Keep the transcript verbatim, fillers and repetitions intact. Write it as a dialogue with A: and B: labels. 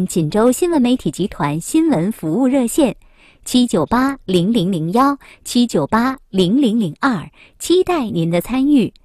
A: 锦州新闻媒体集团新闻服务热线七九八零零零一、七九八零零零二，期待您的参与。